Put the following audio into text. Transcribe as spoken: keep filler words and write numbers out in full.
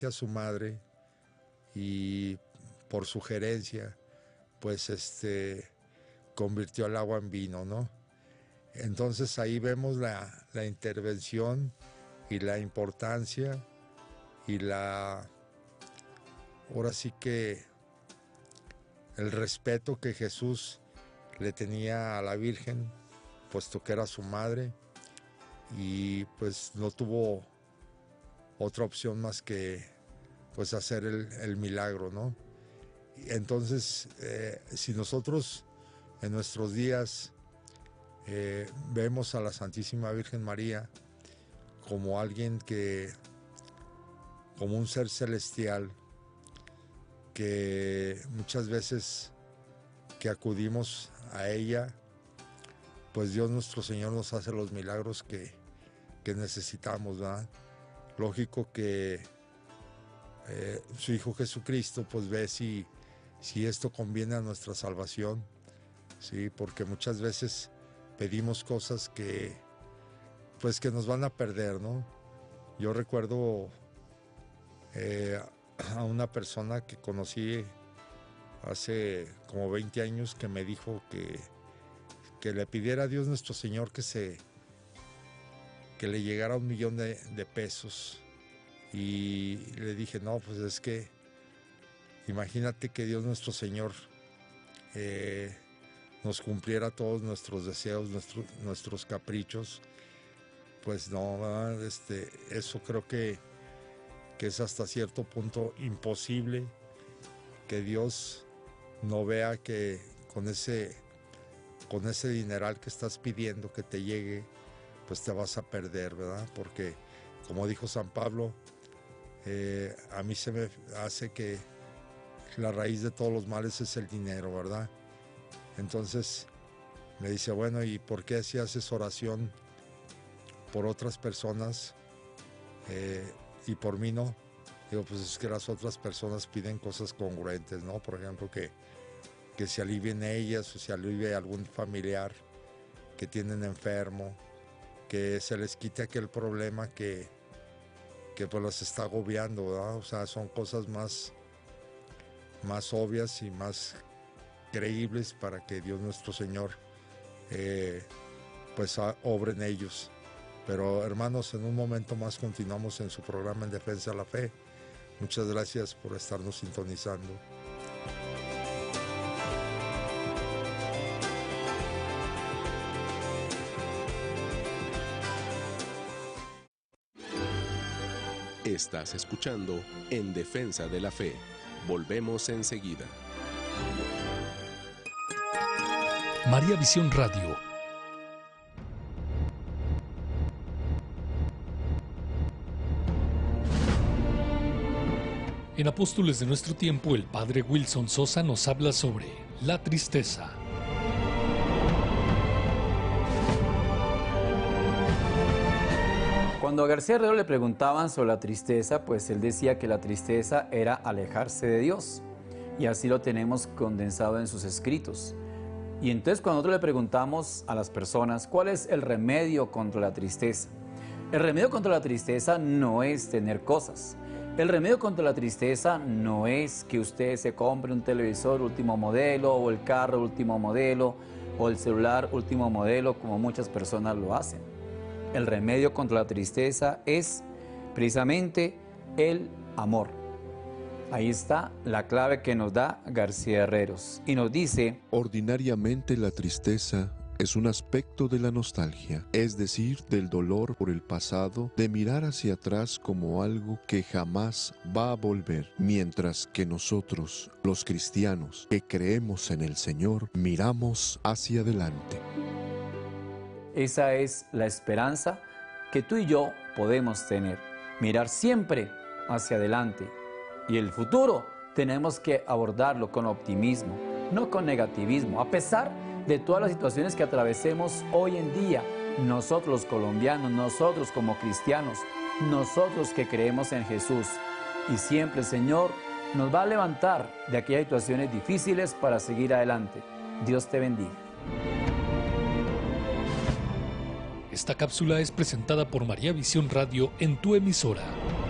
a su madre y por sugerencia, pues este, convirtió el agua en vino, ¿no? Entonces ahí vemos la, la intervención y la importancia y la, ahora sí que el respeto que Jesús le tenía a la Virgen, puesto que era su madre, y pues no tuvo otra opción más que pues hacer el, el milagro, ¿no? Entonces, eh, si nosotros en nuestros días eh, vemos a la Santísima Virgen María como alguien que, como un ser celestial, que muchas veces que acudimos a ella, pues Dios nuestro Señor nos hace los milagros que, que necesitamos, ¿verdad? Lógico que eh, su Hijo Jesucristo pues ve si, si esto conviene a nuestra salvación, ¿sí? Porque muchas veces pedimos cosas que pues que nos van a perder, ¿no? Yo recuerdo eh, a una persona que conocí hace como veinte años que me dijo que, que le pidiera a Dios nuestro Señor que se que le llegara un millón de, de pesos, y le dije, no, pues es que imagínate que Dios nuestro Señor eh, nos cumpliera todos nuestros deseos, nuestro, nuestros caprichos. Pues no, ¿verdad? Este, eso creo que, que es hasta cierto punto imposible, que Dios no vea que con ese, con ese dineral que estás pidiendo que te llegue, pues te vas a perder, ¿verdad? Porque, como dijo San Pablo, eh, a mí se me hace que la raíz de todos los males es el dinero, ¿verdad? Entonces me dice, bueno, ¿y por qué si haces oración por otras personas eh, y por mí no? Digo, pues es que las otras personas piden cosas congruentes, ¿no? Por ejemplo, que, que se alivien ellas o se alivie algún familiar que tienen enfermo, que se les quite aquel problema que, que pues los está agobiando, ¿verdad? O sea, son cosas más, más obvias y más creíbles para que Dios nuestro Señor eh, pues obre en ellos. Pero hermanos, en un momento más continuamos en su programa En Defensa de la Fe. Muchas gracias por estarnos sintonizando. Estás escuchando En Defensa de la Fe. Volvemos enseguida. María Visión Radio. En Apóstoles de nuestro tiempo, el padre Wilson Sosa nos habla sobre la tristeza. Cuando a García Herrero le preguntaban sobre la tristeza, pues él decía que la tristeza era alejarse de Dios. Y así lo tenemos condensado en sus escritos. Y entonces cuando nosotros le preguntamos a las personas cuál es el remedio contra la tristeza, el remedio contra la tristeza no es tener cosas. El remedio contra la tristeza no es que usted se compre un televisor último modelo, o el carro último modelo, o el celular último modelo, como muchas personas lo hacen. El remedio contra la tristeza es precisamente el amor. Ahí está la clave que nos da García Herreros. Y nos dice: ordinariamente la tristeza es un aspecto de la nostalgia, es decir, del dolor por el pasado, de mirar hacia atrás como algo que jamás va a volver, mientras que nosotros, los cristianos que creemos en el Señor, miramos hacia adelante. Esa es la esperanza que tú y yo podemos tener, mirar siempre hacia adelante. Y el futuro tenemos que abordarlo con optimismo, no con negativismo, a pesar de todas las situaciones que atravesemos hoy en día. Nosotros los colombianos, nosotros como cristianos, nosotros que creemos en Jesús. Y siempre el Señor nos va a levantar de aquellas situaciones difíciles para seguir adelante. Dios te bendiga. Esta cápsula es presentada por María Visión Radio en tu emisora.